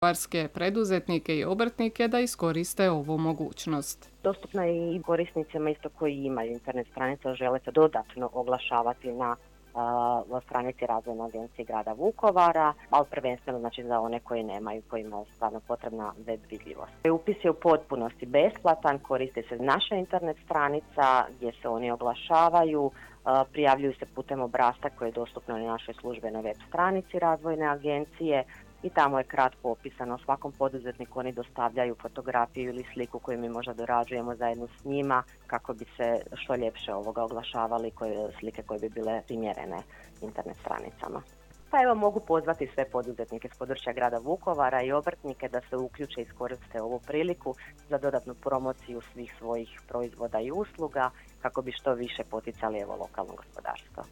vukovarske preduzetnike i obrtnike da iskoriste ovu mogućnost. Dostupna je i korisnicima isto koji imaju internet stranice, žele se dodatno oglašavati na stranici Razvojne agencije grada Vukovara, ali prvenstveno znači za one koji nemaju, kojima je stvarno potrebna web vidljivost. Upis je u potpunosti besplatan, koristi se naša internet stranica gdje se oni oglašavaju, prijavljuju se putem obrasca koji je dostupno na našoj službenoj web stranici Razvojne agencije i tamo je kratko opisano svakom poduzetniku, oni dostavljaju fotografiju ili sliku koju mi možda dorađujemo zajedno s njima kako bi se što ljepše oglašavali slike koje bi bile primjerene internet stranicama. Pa evo, mogu pozvati sve poduzetnike s područja grada Vukovara i obrtnike da se uključe i iskoriste ovu priliku za dodatnu promociju svih svojih proizvoda i usluga kako bi što više poticali lokalno gospodarstvo.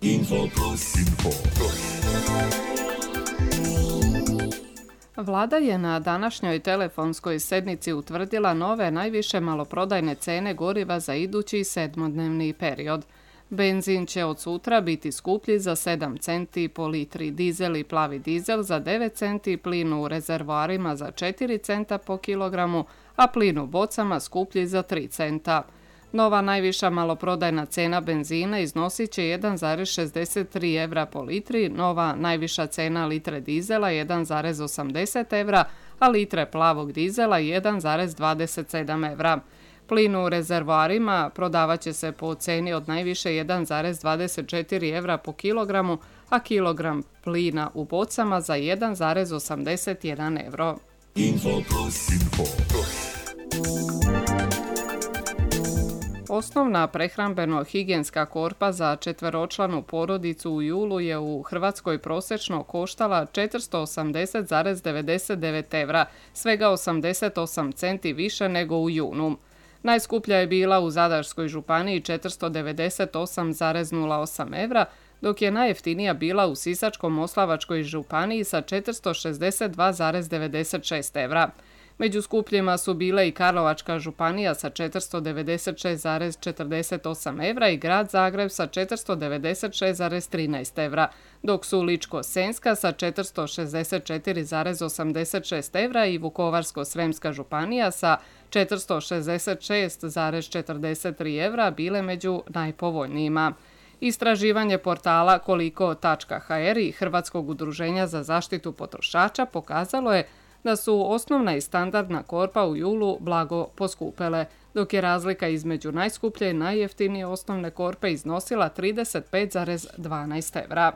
Vlada je na današnjoj telefonskoj sjednici utvrdila nove najviše maloprodajne cijene goriva za idući 7-dnevni period. Benzin će od sutra biti skuplji za 7 centi po litri, dizel i plavi dizel za 9 centi, plin u rezervoarima za 4 centa po kilogramu, a plin u bocama skuplji za 3 centa. Nova najviša maloprodajna cena benzina iznosit će 1,63 evra po litri, nova najviša cena litre dizela 1,80 evra, a litre plavog dizela 1,27 evra. Plin u rezervoarima prodavat će se po ceni od najviše 1,24 evra po kilogramu, a kilogram plina u bocama za 1,81 evro. Osnovna prehrambeno-higijenska korpa za četveročlanu porodicu u julu je u Hrvatskoj prosječno koštala 480,99 evra, svega 88 centi više nego u junu. Najskuplja je bila u Zadarskoj županiji 498,08 evra, dok je najjeftinija bila u Sisačko-moslavačkoj županiji sa 462,96 evra. Među skupljima su bile i Karlovačka županija sa 496,48 evra i grad Zagreb sa 496,13 evra, dok su Ličko-senjska sa 464,86 evra i Vukovarsko-srijemska županija sa 466,43 evra bile među najpovoljnijima. Istraživanje portala koliko.hr i Hrvatskog udruženja za zaštitu potrošača pokazalo je da su osnovna i standardna korpa u julu blago poskupele, dok je razlika između najskuplje i najjeftinije osnovne korpe iznosila 35,12 evra.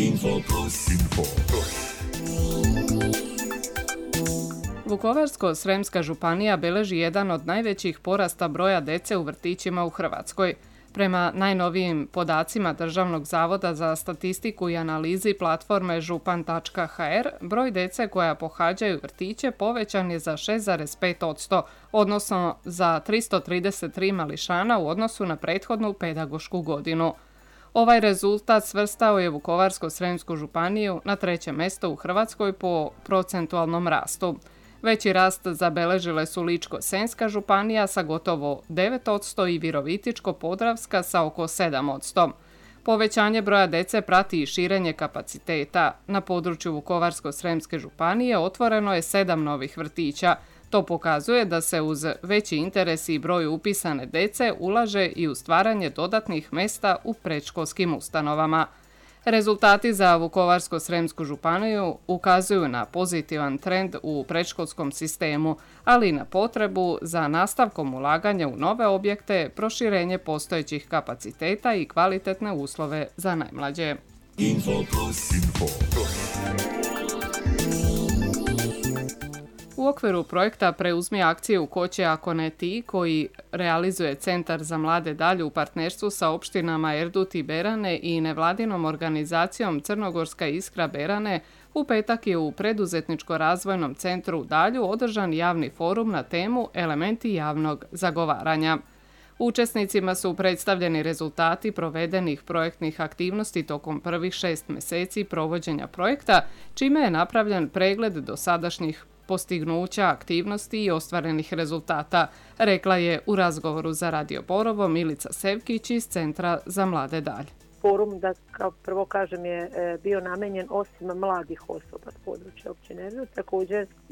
Vukovarsko-srijemska županija beleži jedan od najvećih porasta broja dece u vrtićima u Hrvatskoj. Prema najnovijim podacima Državnog zavoda za statistiku i analizi platforme župan.hr, broj dece koja pohađaju vrtiće povećan je za 6,5%, odnosno za 333 mališana u odnosu na prethodnu pedagošku godinu. Ovaj rezultat svrstao je Vukovarsko-srijemsku županiju na 3. mjesto u Hrvatskoj po procentualnom rastu. Veći rast zabeležile su Ličko-senjska županija sa gotovo 9% i Virovitičko-podravska sa oko 7%. Povećanje broja dece prati i širenje kapaciteta. Na području Vukovarsko-srijemske županije otvoreno je 7 novih vrtića. To pokazuje da se uz veći interes i broj upisane dece ulaže i u stvaranje dodatnih mjesta u predškolskim ustanovama. Rezultati za Vukovarsko-srijemsku županiju ukazuju na pozitivan trend u predškolskom sistemu, ali i na potrebu za nastavkom ulaganja u nove objekte, proširenje postojećih kapaciteta i kvalitetne uslove za najmlađe. U okviru projekta Preuzmi akciju Ko će ako ne ti, koji realizuje Centar za mlade dalje u partnerstvu sa opštinama Erdut i Berane i nevladinom organizacijom Crnogorska iskra Berane, u petak je u Preduzetničko-razvojnom centru u Dalju održan javni forum na temu Elementi javnog zagovaranja. Učesnicima su predstavljeni rezultati provedenih projektnih aktivnosti tokom prvih 6 mjeseci provođenja projekta, čime je napravljen pregled dosadašnjih postignuća, aktivnosti i ostvarenih rezultata, rekla je u razgovoru za Radio Borovo Milica Sevkić iz Centra za mlade dalje. forum, da kao prvo kažem, je bio namenjen osim mladih osoba s područja općine Erzurum, također